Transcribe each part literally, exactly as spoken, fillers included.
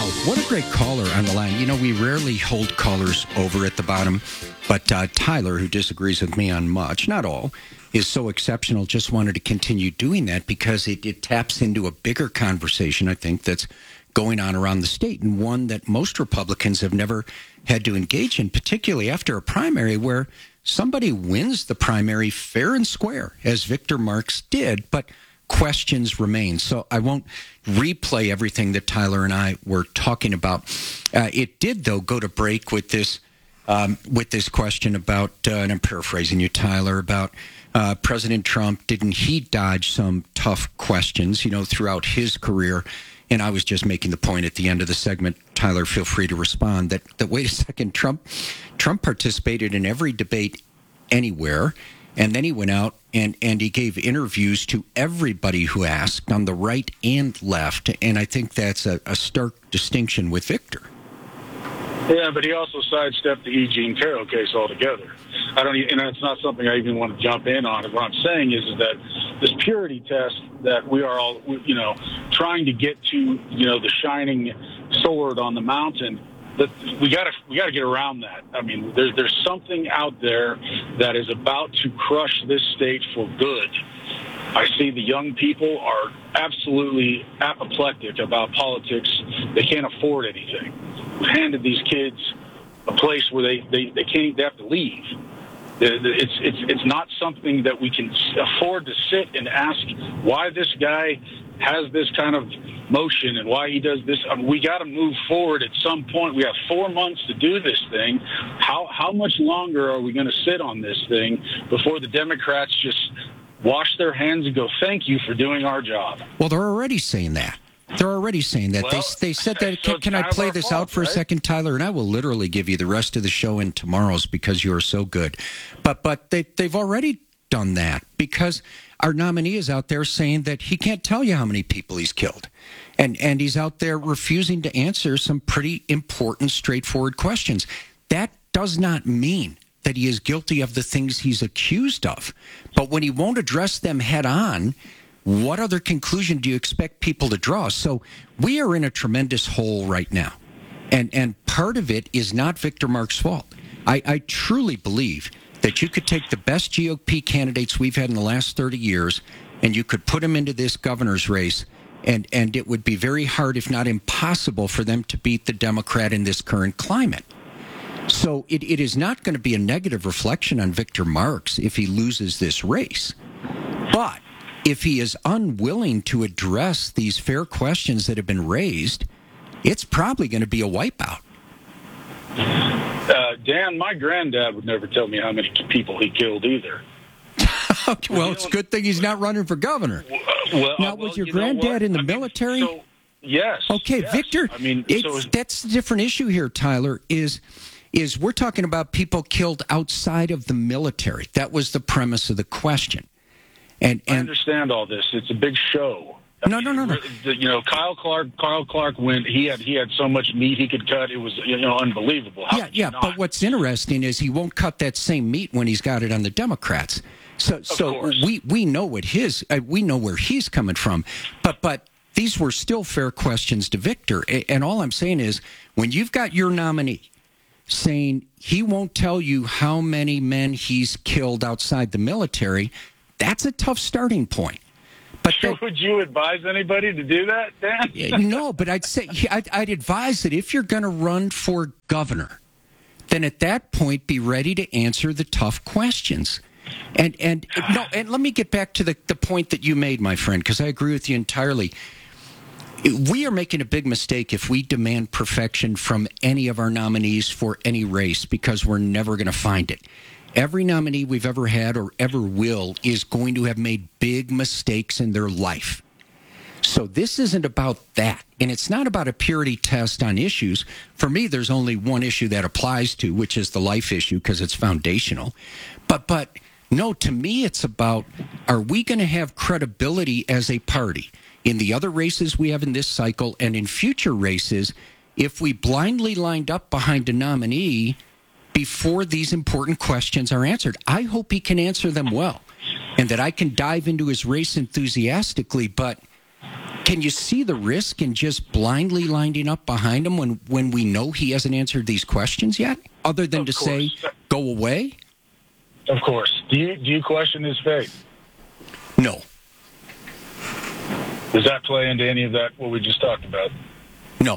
Wow, what a great caller on the line. You know, we rarely hold callers over at the bottom, but uh, Tyler, who disagrees with me on much, not all, is so exceptional, just wanted to continue doing that because it, it taps into a bigger conversation, I think, that's going on around the state, and one that most Republicans have never had to engage in, particularly after a primary where somebody wins the primary fair and square, as Victor Marx did, but questions remain. So I won't replay everything that Tyler and I were talking about. Uh, it did, though, go to break with this um, with this question about, uh, and I'm paraphrasing you, Tyler, about uh, President Trump. Didn't he dodge some tough questions, you know, throughout his career? And I was just making the point at the end of the segment, Tyler, feel free to respond, that, that wait a second, Trump, Trump participated in every debate anywhere. And then he went out and, and he gave interviews to everybody who asked on the right and left. And I think that's a, a stark distinction with Victor. Yeah, but he also sidestepped the E. Jean Carroll case altogether. I don't, and it's not something I even want to jump in on. What I'm saying is, is that this purity test that we are all, you know, trying to get to, you know, the shining sword on the mountain. That we got to we got to get around that. I mean, there's there's something out there that is about to crush this state for good. I see the young people are absolutely apoplectic about politics. They can't afford anything. We've handed these kids a place where they, they, they can't they have to leave. It's it's it's not something that we can afford to sit and ask why this guy has this kind of motion and why he does this. I mean, we got to move forward at some point. We have four months to do this thing. How how much longer are we going to sit on this thing before the Democrats just wash their hands and go, thank you for doing our job? Well, they're already saying that. They're already saying that. Well, they they said that. So can, can I play this fault, out for right? a second, Tyler? And I will literally give you the rest of the show and tomorrow's because you are so good. But but they they've already done that because our nominee is out there saying that he can't tell you how many people he's killed. And and he's out there refusing to answer some pretty important, straightforward questions. That does not mean that he is guilty of the things he's accused of. But when he won't address them head on, what other conclusion do you expect people to draw? So we are in a tremendous hole right now. And and part of it is not Victor Marx's fault. I, I truly believe that you could take the best G O P candidates we've had in the last thirty years and you could put them into this governor's race, and, and it would be very hard, if not impossible, for them to beat the Democrat in this current climate. So it, it is not going to be a negative reflection on Victor Marx if he loses this race. But if he is unwilling to address these fair questions that have been raised, it's probably going to be a wipeout. Uh, Dan, my granddad would never tell me how many people he killed either. Well, it's a good thing he's not running for governor. Well, now, well, was your you granddad in the I mean, military? So, yes. Okay, yes. Victor, I mean, it's, so that's a different issue here, Tyler, is is we're talking about people killed outside of the military. That was the premise of the question. And, and I understand all this. It's a big show. No, no, no, no. You know, Kyle Clark. Kyle Clark went. He had he had so much meat he could cut. It was you know unbelievable. How yeah, yeah. But what's interesting is he won't cut that same meat when he's got it on the Democrats. So, of so course. we we know what his uh, we know where he's coming from. But but these were still fair questions to Victor. And all I'm saying is, when you've got your nominee saying he won't tell you how many men he's killed outside the military, that's a tough starting point. But so would you advise anybody to do that, Dan? No, but I'd say I'd, I'd advise that if you're going to run for governor, then at that point be ready to answer the tough questions. And and no, and let me get back to the, the point that you made, my friend, because I agree with you entirely. We are making a big mistake if we demand perfection from any of our nominees for any race, because we're never going to find it. Every nominee we've ever had or ever will is going to have made big mistakes in their life. So this isn't about that. And it's not about a purity test on issues. For me, there's only one issue that applies to, which is the life issue, because it's foundational. But, but no, to me, it's about, are we going to have credibility as a party in the other races we have in this cycle and in future races if we blindly lined up behind a nominee before these important questions are answered? I hope he can answer them well and that I can dive into his race enthusiastically, but can you see the risk in just blindly lining up behind him when, when we know he hasn't answered these questions yet, other than of to course. say, go away? Of course. Do you, do you question his faith? No. Does that play into any of that, what we just talked about? No.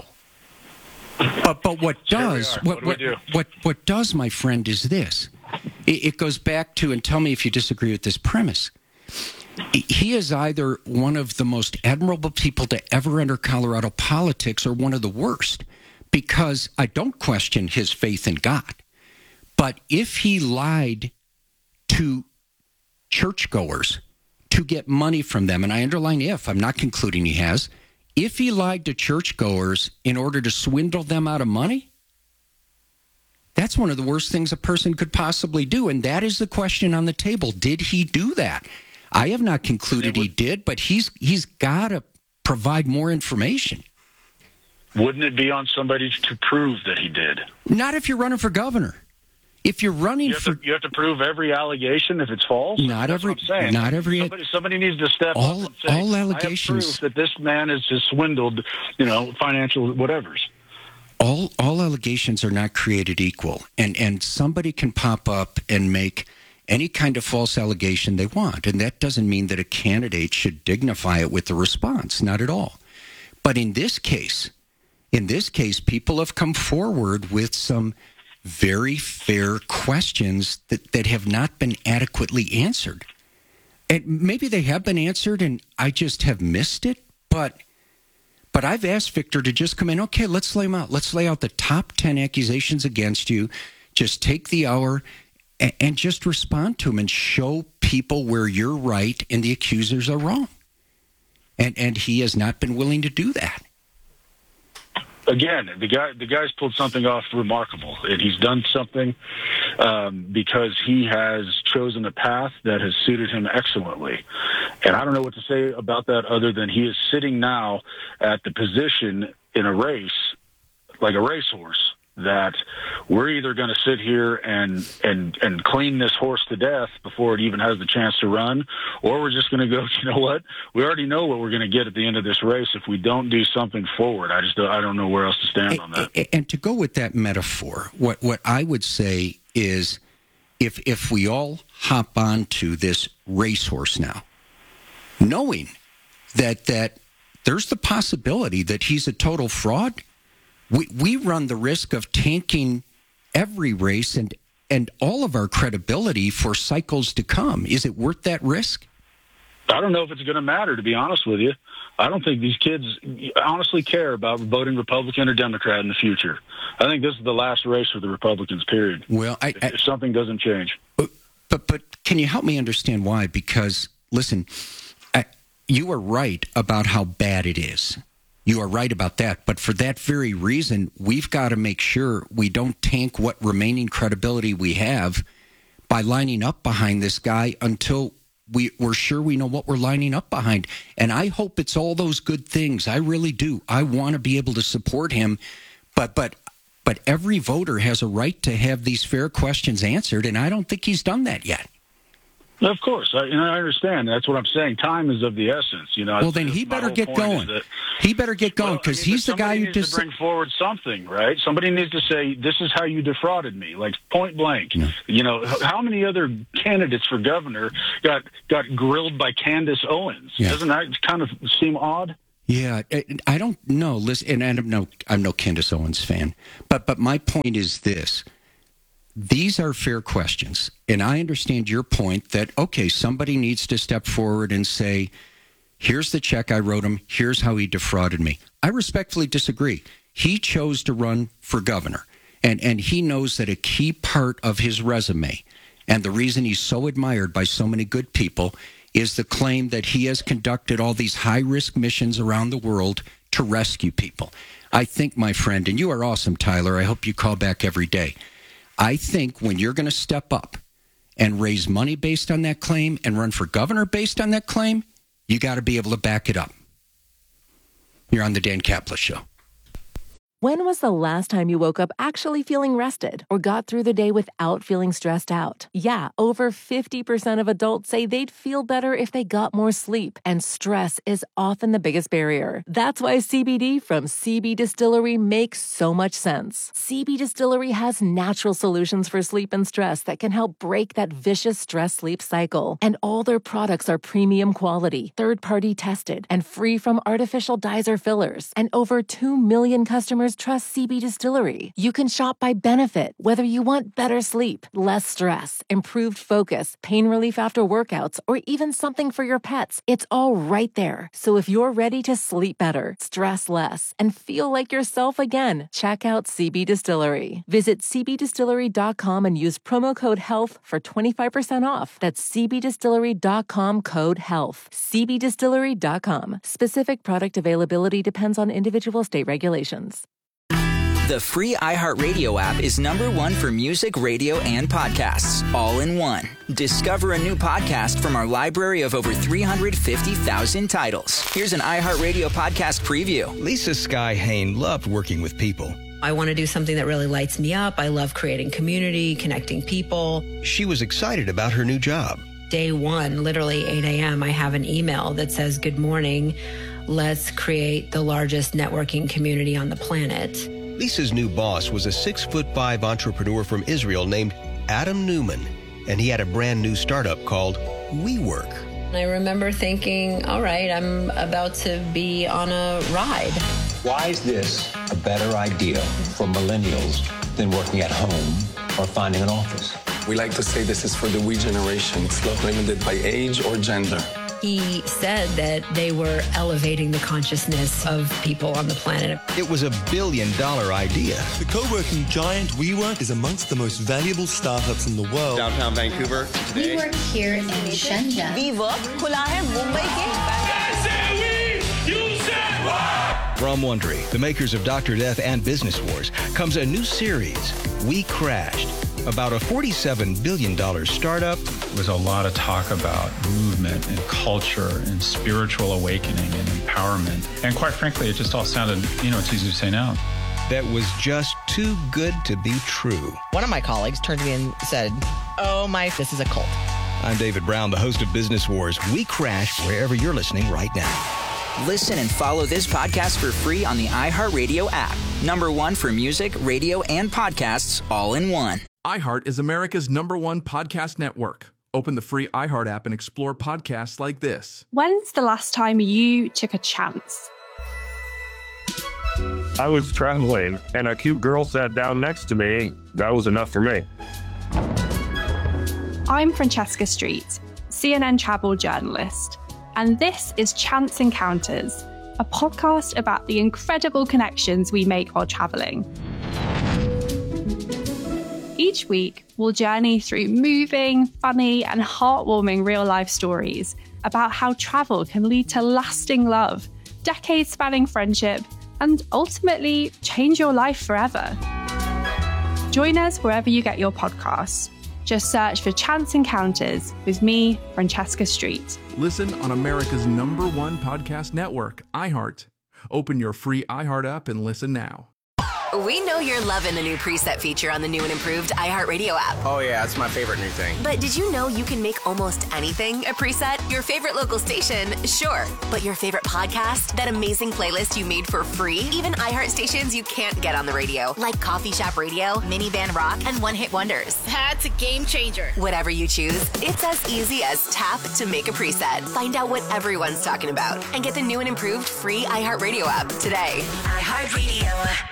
But but what does what what what, do what, what what does, my friend, is this. It, it goes back to, and tell me if you disagree with this premise. He is either one of the most admirable people to ever enter Colorado politics or one of the worst, because I don't question his faith in God. But if he lied to churchgoers to get money from them, and I underline if, I'm not concluding he has, if he lied to churchgoers in order to swindle them out of money, that's one of the worst things a person could possibly do. And that is the question on the table. Did he do that? I have not concluded he did, but he's he's got to provide more information. Wouldn't it be on somebody to prove that he did? Not if you're running for governor. If you're running you have for, to, you have to prove every allegation if it's false. Not That's every. what I'm saying. Not every. Somebody, somebody needs to step all, up and say, all allegations. I have proof that this man has just swindled, you know, financial whatevers. All all allegations are not created equal, and and somebody can pop up and make any kind of false allegation they want, and that doesn't mean that a candidate should dignify it with a response. Not at all. But in this case, in this case, people have come forward with some very fair questions that, that have not been adequately answered. And maybe they have been answered and I just have missed it, but but I've asked Victor to just come in, okay, let's lay them out. Let's lay out the top ten accusations against you. Just take the hour and, and just respond to them and show people where you're right and the accusers are wrong. And and he has not been willing to do that. Again, the guy the guy's pulled something off remarkable, and he's done something um, because he has chosen a path that has suited him excellently. And I don't know what to say about that other than he is sitting now at the position in a race, like a racehorse, that we're either going to sit here and, and, and clean this horse to death before it even has the chance to run, or we're just going to go, you know what, we already know what we're going to get at the end of this race if we don't do something forward. I just I don't know where else to stand and, on that. And, and to go with that metaphor, what, what I would say is if if we all hop onto this racehorse now, knowing that that there's the possibility that he's a total fraud, We we run the risk of tanking every race and, and all of our credibility for cycles to come. Is it worth that risk? I don't know if it's going to matter, to be honest with you. I don't think these kids honestly care about voting Republican or Democrat in the future. I think this is the last race for the Republicans, period. Well, I, if, I, if something doesn't change. But, but but can you help me understand why? Because, listen, I, you are right about how bad it is. You are right about that. But for that very reason, we've got to make sure we don't tank what remaining credibility we have by lining up behind this guy until we, we're sure we know what we're lining up behind. And I hope it's all those good things. I really do. I want to be able to support him. But but but every voter has a right to have these fair questions answered, and I don't think he's done that yet. Of course, I, and I understand. That's what I'm saying. Time is of the essence. You know. Well, then he better get going. That, he better get going because well, I mean, he's the guy who just to bring forward something, right? Somebody needs to say, "This is how you defrauded me," like point blank. No. You know, how many other candidates for governor got got grilled by Candace Owens? Yeah. Doesn't that kind of seem odd? Yeah, I don't know. Listen, and I'm no, I'm no Candace Owens fan, but but my point is this. These are fair questions, and I understand your point that, okay, somebody needs to step forward and say, here's the check I wrote him, here's how he defrauded me. I respectfully disagree. He chose to run for governor, and, and he knows that a key part of his resume and the reason he's so admired by so many good people is the claim that he has conducted all these high-risk missions around the world to rescue people. I think, my friend, and you are awesome, Tyler, I hope you call back every day. I think when you're going to step up and raise money based on that claim and run for governor based on that claim, you got to be able to back it up. You're on the Dan Caplis Show. When was the last time you woke up actually feeling rested or got through the day without feeling stressed out? Yeah, over fifty percent of adults say they'd feel better if they got more sleep, and stress is often the biggest barrier. That's why C B D from C B Distillery makes so much sense. C B Distillery has natural solutions for sleep and stress that can help break that vicious stress-sleep cycle. And all their products are premium quality, third-party tested, and free from artificial dyes or fillers. And over two million customers trust C B Distillery. You can shop by benefit, whether you want better sleep, less stress, improved focus, pain relief after workouts, or even something for your pets. It's all right there. So if you're ready to sleep better, stress less, and feel like yourself again, check out C B Distillery. Visit c b distillery dot com and use promo code HEALTH for twenty-five percent off. That's c b distillery dot com code HEALTH. c b distillery dot com. Specific product availability depends on individual state regulations. The free iHeartRadio app is number one for music, radio, and podcasts, all in one. Discover a new podcast from our library of over three hundred fifty thousand titles. Here's an iHeartRadio podcast preview. Lisa Sky Hain loved working with people. I want to do something that really lights me up. I love creating community, connecting people. She was excited about her new job. Day one, literally eight a.m., I have an email that says, "Good morning. Let's create the largest networking community on the planet." Lisa's new boss was a six-foot-five entrepreneur from Israel named Adam Newman, and he had a brand new startup called WeWork. I remember thinking, all right, I'm about to be on a ride. Why is this a better idea for millennials than working at home or finding an office? We like to say this is for the we generation. It's not limited by age or gender. He said that they were elevating the consciousness of people on the planet. It was a billion-dollar idea. The co-working giant WeWork is amongst the most valuable startups in the world. Downtown Vancouver. We work here in Shenzhen. WeWork खुला है मुंबई के. From Wondery, the makers of Doctor Death and Business Wars, comes a new series, We Crashed, about a forty-seven billion dollars startup. There was a lot of talk about movement and culture and spiritual awakening and empowerment. And quite frankly, it just all sounded, you know, it's easy to say now. That was just too good to be true. One of my colleagues turned to me and said, "Oh my, this is a cult." I'm David Brown, the host of Business Wars. We Crash wherever you're listening right now. Listen and follow this podcast for free on the iHeartRadio app. Number one for music, radio, and podcasts, all in one. iHeart is America's number one podcast network. Open the free iHeart app and explore podcasts like this. When's the last time you took a chance? I was traveling and a cute girl sat down next to me. That was enough for me. I'm Francesca Street, C N N travel journalist, and this is Chance Encounters, a podcast about the incredible connections we make while traveling. Each week, we'll journey through moving, funny, and heartwarming real-life stories about how travel can lead to lasting love, decades-spanning friendship, and ultimately change your life forever. Join us wherever you get your podcasts. Just search for Chance Encounters with me, Francesca Street. Listen on America's number one podcast network, iHeart. Open your free iHeart app and listen now. We know you're loving the new preset feature on the new and improved iHeartRadio app. Oh, yeah, it's my favorite new thing. But did you know you can make almost anything a preset? Your favorite local station, sure. But your favorite podcast? That amazing playlist you made for free? Even iHeart stations you can't get on the radio, like Coffee Shop Radio, Minivan Rock, and One Hit Wonders. That's a game changer. Whatever you choose, it's as easy as tap to make a preset. Find out what everyone's talking about and get the new and improved free iHeartRadio app today. iHeartRadio.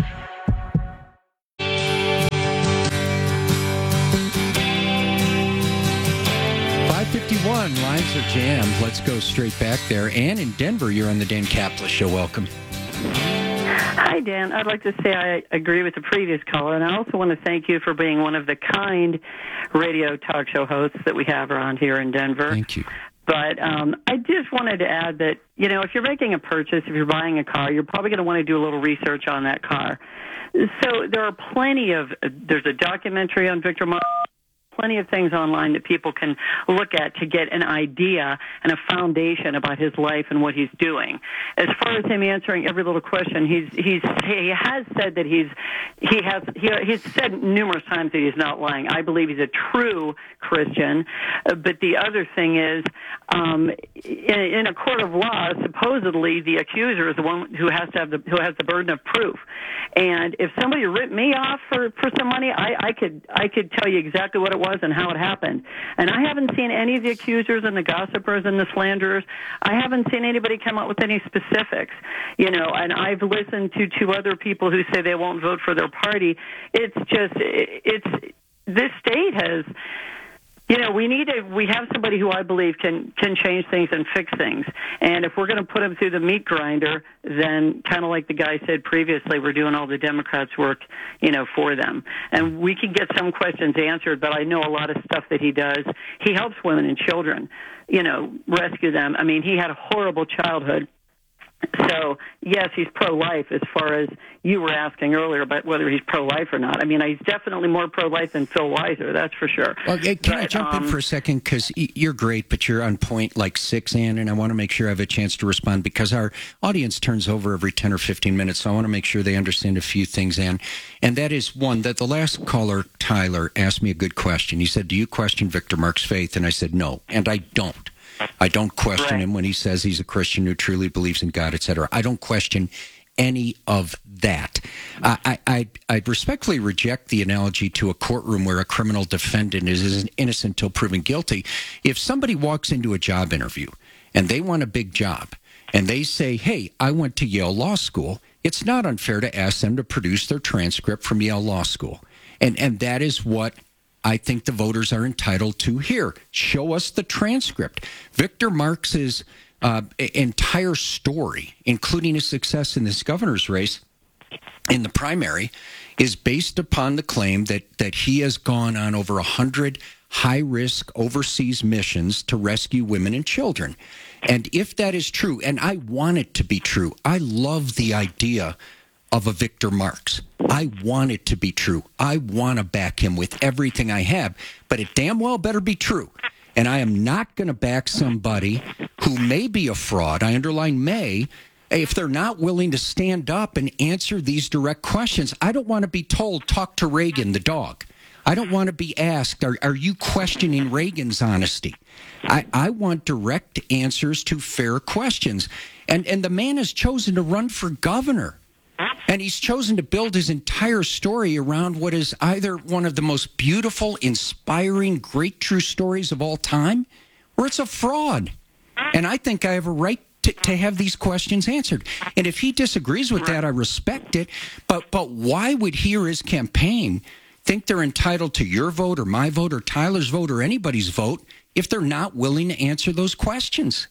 five fifty-one, lines are jammed. Let's go straight back there. Ann in Denver, you're on the Dan Caplis Show. Welcome. Hi, Dan. I'd like to say I agree with the previous caller, and I also want to thank you for being one of the kind radio talk show hosts that we have around here in Denver. Thank you. But um, I just wanted to add that, you know, if you're making a purchase, if you're buying a car, you're probably going to want to do a little research on that car. So there are plenty of, uh, there's a documentary on Victor Mar- plenty of things online that people can look at to get an idea and a foundation about his life and what he's doing. As far as him answering every little question, he's he's he has said that he's he has he, he's said numerous times that he's not lying. I believe he's a true Christian, uh, but the other thing is, um, in, in a court of law, supposedly the accuser is the one who has to have the who has the burden of proof. And if somebody ripped me off for, for some money, I, I could I could tell you exactly what it was and how it happened. And I haven't seen any of the accusers and the gossipers and the slanderers. I haven't seen anybody come up with any specifics, you know. And I've listened to two other people who say they won't vote for their party. It's just it's this state has. You know, we need a, we have somebody who I believe can, can change things and fix things. And if we're going to put them through the meat grinder, then kind of like the guy said previously, we're doing all the Democrats' work, you know, for them. And we can get some questions answered, but I know a lot of stuff that he does. He helps women and children, you know, rescue them. I mean, he had a horrible childhood. So, yes, he's pro-life as far as you were asking earlier about whether he's pro-life or not. I mean, he's definitely more pro-life than Phil Weiser, that's for sure. Well, can but, I jump um, in for a second? Because you're great, but you're on point like six, Ann, and I want to make sure I have a chance to respond because our audience turns over every ten or fifteen minutes, so I want to make sure they understand a few things, Ann. And that is, one, that the last caller, Tyler, asked me a good question. He said, do you question Victor Mark's faith? And I said, no, and I don't. I don't question right. him when he says he's a Christian who truly believes in God, et cetera. I don't question any of that. I, I, I respectfully reject the analogy to a courtroom where a criminal defendant is innocent until proven guilty. If somebody walks into a job interview and they want a big job and they say, hey, I went to Yale Law School, it's not unfair to ask them to produce their transcript from Yale Law School. And, and that is what I think the voters are entitled to hear. Show us the transcript. Victor Marx's uh, entire story, including his success in this governor's race in the primary, is based upon the claim that, that he has gone on over one hundred high-risk overseas missions to rescue women and children. And if that is true, and I want it to be true, I love the idea of a Victor Marx. I want it to be true. I want to back him with everything I have, but it damn well better be true. And I am not going to back somebody who may be a fraud. I underline may, if they're not willing to stand up and answer these direct questions. I don't want to be told, talk to Reagan, the dog. I don't want to be asked, are, are you questioning Reagan's honesty? I, I want direct answers to fair questions. And, and the man has chosen to run for governor. And he's chosen to build his entire story around what is either one of the most beautiful, inspiring, great true stories of all time, or it's a fraud. And I think I have a right to, to have these questions answered. And if he disagrees with that, I respect it. But but why would he or his campaign think they're entitled to your vote or my vote or Tyler's vote or anybody's vote if they're not willing to answer those questions?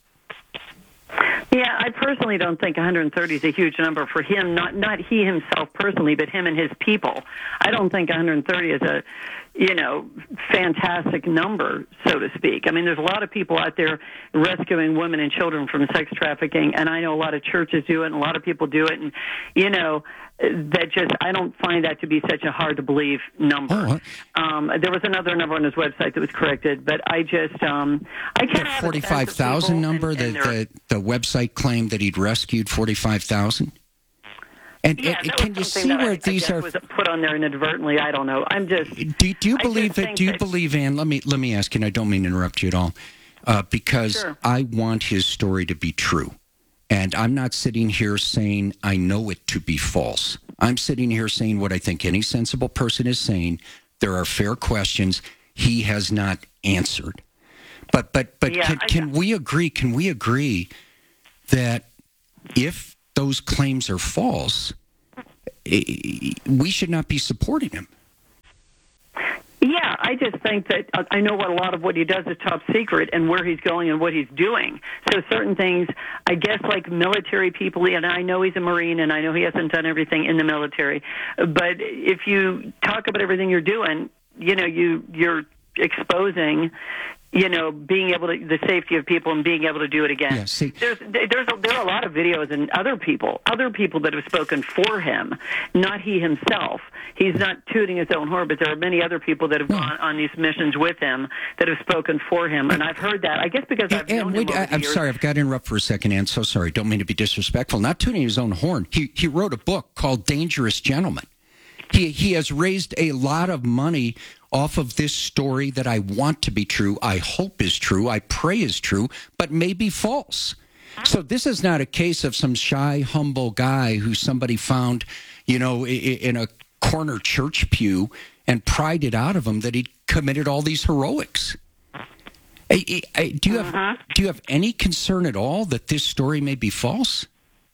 Yeah, I personally don't think one hundred thirty is a huge number for him, not not he himself personally, but him and his people. I don't think one hundred thirty is a, you know, fantastic number, so to speak. I mean, there's a lot of people out there rescuing women and children from sex trafficking, and I know a lot of churches do it, and a lot of people do it, and, you know, that just, I don't find that to be such a hard-to-believe number. Oh, um, there was another number on his website that was corrected, but I just, um, I can't have forty-five thousand number, and, and the, the, the website claimed that he'd rescued forty-five thousand? And, yeah, and can you see where I, these I are was put on there inadvertently? I don't know. I'm just. Do, do you believe it? Do you that, believe, Ann? Let me let me ask you. And I don't mean to interrupt you at all, uh, because sure. I want his story to be true, and I'm not sitting here saying I know it to be false. I'm sitting here saying what I think any sensible person is saying. There are fair questions he has not answered, but but but yeah, can, I, can we agree? Can we agree that if those claims are false, we should not be supporting him? Yeah, I just think that uh, I know what a lot of what he does is top secret and where he's going and what he's doing. So certain things, I guess, like military people, and I know he's a Marine and I know he hasn't done everything in the military, but if you talk about everything you're doing, you know, you, you're exposing you know, being able to, the safety of people and being able to do it again. Yeah, see, there's, there's a, there are a lot of videos and other people, other people that have spoken for him, not he himself. He's not tooting his own horn, but there are many other people that have no. gone on these missions with him that have spoken for him. And I've heard that, I guess because I've and, known and wait, him over I, I'm years. sorry, I've got to interrupt for a second, Ann. So sorry. Don't mean to be disrespectful. Not tooting his own horn. He, he wrote a book called Dangerous Gentlemen. He, he has raised a lot of money off of this story that I want to be true, I hope is true, I pray is true, but may be false. So this is not a case of some shy, humble guy who somebody found, you know, in a corner church pew and pried it out of him that he committed all these heroics. Do you have uh-huh. do you have any concern at all that this story may be false?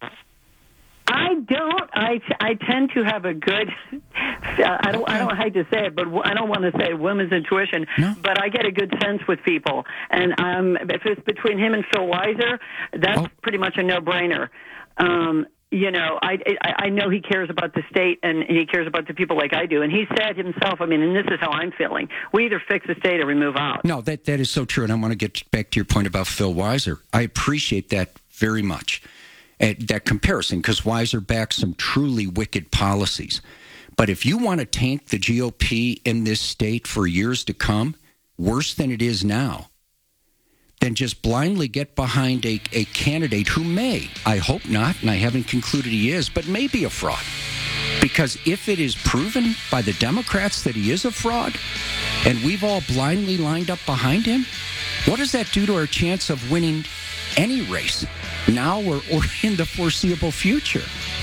I don't. I, I tend to have a good. I don't. I don't hate to say it, but I don't want to say women's intuition. No. But I get a good sense with people, and um, if it's between him and Phil Weiser, that's oh. pretty much a no-brainer. Um, you know, I, I I know he cares about the state and he cares about the people like I do, and he said himself. I mean, and this is how I'm feeling. We either fix the state or we move out. No, that that is so true, and I want to get back to your point about Phil Weiser. I appreciate that very much. At that comparison, because Weiser backs some truly wicked policies. But if you want to taint the G O P in this state for years to come, worse than it is now, then just blindly get behind a, a candidate who may, I hope not, and I haven't concluded he is, but may be a fraud. Because if it is proven by the Democrats that he is a fraud, and we've all blindly lined up behind him, what does that do to our chance of winning any race now or, or in the foreseeable future?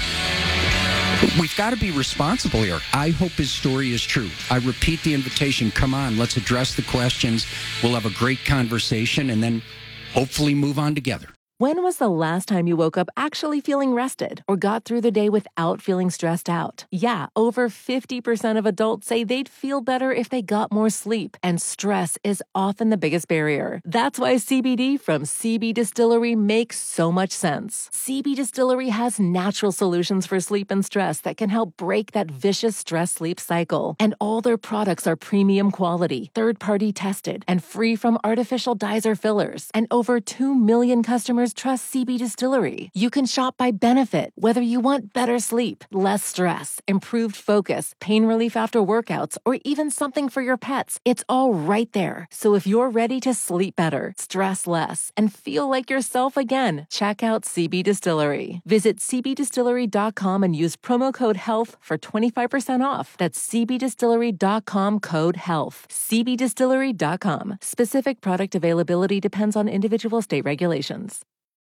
We've got to be responsible here. I hope his story is true. I repeat the invitation. Come on, let's address the questions. We'll have a great conversation and then hopefully move on together. When was the last time you woke up actually feeling rested or got through the day without feeling stressed out? Yeah, over fifty percent of adults say they'd feel better if they got more sleep, and stress is often the biggest barrier. That's why C B D from C B Distillery makes so much sense. C B Distillery has natural solutions for sleep and stress that can help break that vicious stress-sleep cycle. And all their products are premium quality, third-party tested, and free from artificial dyes or fillers. And over two million customers trust C B Distillery. You can shop by benefit, whether you want better sleep, less stress, improved focus, pain relief after workouts, or even something for your pets. It's all right there. So if you're ready to sleep better, stress less, and feel like yourself again, check out C B Distillery. Visit c b distillery dot com and use promo code HEALTH for twenty-five percent off. That's c b distillery dot com code HEALTH. c b distillery dot com. Specific product availability depends on individual state regulations.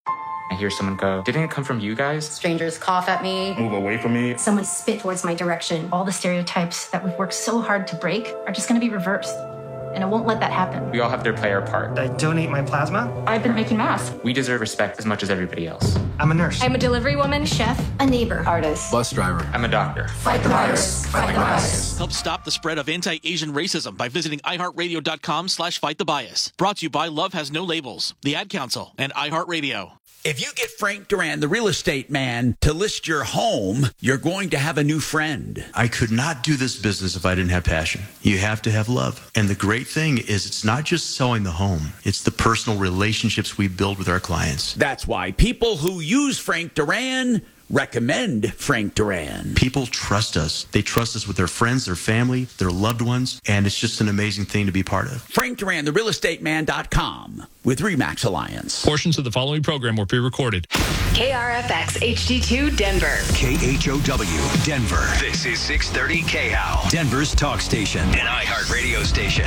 I hear someone go, didn't it come from you guys? Strangers cough at me. Move away from me. Someone spit towards my direction. All the stereotypes that we've worked so hard to break are just going to be reversed. And I won't let that happen. We all have to play our part. I donate my plasma. I've been making masks. We deserve respect as much as everybody else. I'm a nurse. I'm a delivery woman, chef, a neighbor, artist, bus driver. I'm a doctor. Fight the virus. Fight the bias. Help stop the spread of anti-Asian racism by visiting iHeartRadio.com slash fight the bias. Brought to you by Love Has No Labels, the Ad Council, and iHeartRadio. If you get Frank Duran, the real estate man, to list your home, you're going to have a new friend. I could not do this business if I didn't have passion. You have to have love. And the great thing is it's not just selling the home. It's the personal relationships we build with our clients. That's why people who use Frank Duran recommend Frank Duran. People trust us. They trust us with their friends, their family, their loved ones, and it's just an amazing thing to be part of. Frank Duran, the real estate man dot com with RE/MAX Alliance. Portions of the following program were pre-recorded. K R F X H D two Denver. K H O W Denver. This is six thirty K H O W, Denver's talk station, an iHeart radio station.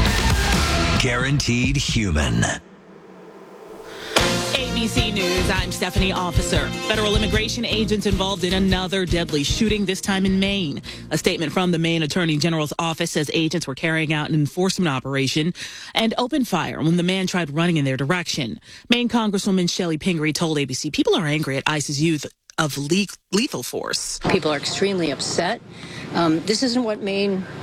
Guaranteed human. A B C News, I'm Stephanie Officer. Federal immigration agents involved in another deadly shooting, this time in Maine. A statement from the Maine Attorney General's office says agents were carrying out an enforcement operation and opened fire when the man tried running in their direction. Maine Congresswoman Shelley Pingree told A B C people are angry at ICE's use of le- lethal force. People are extremely upset. Um, this isn't what Maine